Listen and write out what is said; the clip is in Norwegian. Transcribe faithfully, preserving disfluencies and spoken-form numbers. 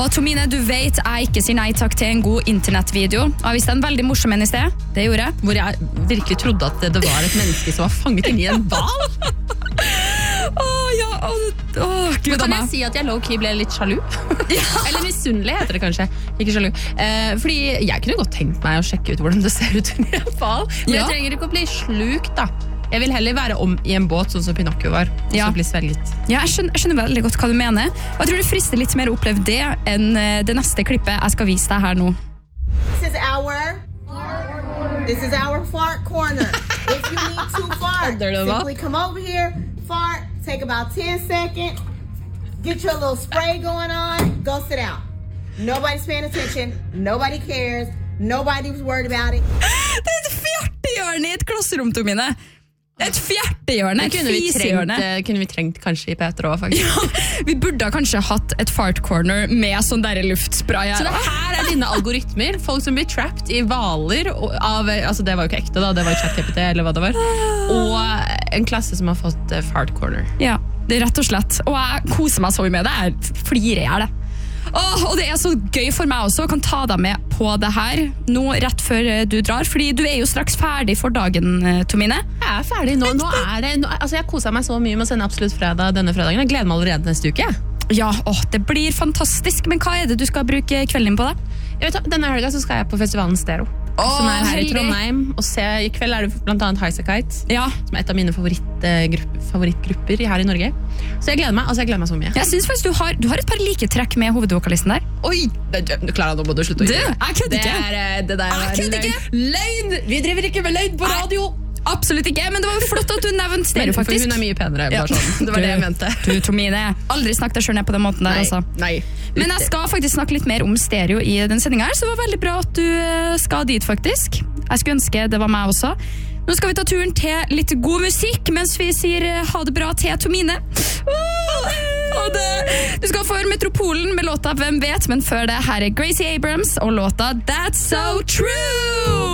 Og Tomine, du vet jeg ikke sier nei takk til en god internettvideo. Jeg visste en veldig morsom en i sted. Det gjorde jeg. Hvor jeg virkelig trodde at det var et menneske som var fanget inn i en bal. Åh, ja, åh, åh, Gud, kan jeg si at jeg low-key ble litt sjalu? Ja. Eller misunnelig heter det kanskje. Ikke sjalu. Eh, fordi jeg kunne godt tenkt meg å sjekke ut hvordan det ser ut i en bal. Men ja. Jeg trenger ikke å bli slukt da. Jeg vil heller være om i en båt, sånn som Pinocchio var, og ja. så bli svelget. Ja, jeg skjønner, jeg skjønner veldig godt hva du mener. Og jeg tror det frister litt mer å oppleve det enn det neste klippet jeg skal vise deg her nå. This is our, this is our fart corner. If you need to fart, simply come over here, fart, take about ten seconds, get your little spray going on, go sit down. Nobody's paying attention, nobody cares, nobody was worried about it. Det er et fjertehjørne i et klasserom, Tomine. Et fjertehjørne, et fisehjørne. Kunne vi trengt kanskje i Peter også, faktisk. Ja, vi burde kanskje hatt et fart corner med sånn der luftspray. Så det her er dine algoritmer. Folk som blir trapped i valer av, altså det var jo ikke ekte da, det var jo ChatGPT eller hva det var. Og en klasse som har fått fart corner. Ja, det er rett og slett. Og jeg koser meg så mye med det. Jeg flirer jeg det. Åh, og det er så gøy for meg også. Jeg kan ta deg med på det her nå rett før du drar, fordi du er jo straks ferdig for dagen, Tomine. Jeg er ferdig nå. Nå er det, nå, altså jeg koser meg så mye med å sende Absolutt fredag denne fredagen. Jeg gleder meg allerede neste uke. Ja, åh, det blir fantastisk. Men hva er det du skal bruke kvelden din på da? Jeg vet, denne helga så skal jeg på festivalen Stereo. Oh, som er her heldig. I Trondheim. Og se, i kveld er det blant annet Highasakite, ja. Som er et av mine favorittgrupper, favorittgrupper her i Norge. Så jeg gleder meg, altså jeg gleder meg så mye. Jeg synes faktisk du har, du har et par liketrekk med hovedvokalisten der. Oi, Klara, nå må du slutte å gjøre det. Jeg kødder ikke. Det, er, det der jeg kødder ikke. Løgn! Vi driver ikke med løgn på radio. Absolutt ikke, men det var jo flott at du nevnte Stereo, faktisk. For hun er mye penere, bare sånn. Det var du, det jeg mente. Du, Tomine, aldri snakk deg selv ned på den måten der, nei, altså. Nei. Men jeg skal faktisk snakke litt mer om Stereo i den sendingen her, så det var veldig bra at du skal dit, faktisk. Jeg skulle ønske det var meg også. Nå skal vi ta turen til litt god musikk, mens vi sier ha det bra til Tomine. Oh, ha det. Du skal få høre Metropolen med låta Hvem vet, men før det her er Gracie Abrams og låta That's So True!